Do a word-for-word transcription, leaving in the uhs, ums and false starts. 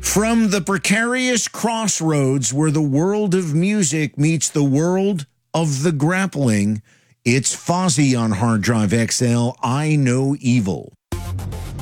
From the precarious crossroads where the world of music meets the world of the grappling, it's Fozzy on Hard Drive X L, I Know Evil.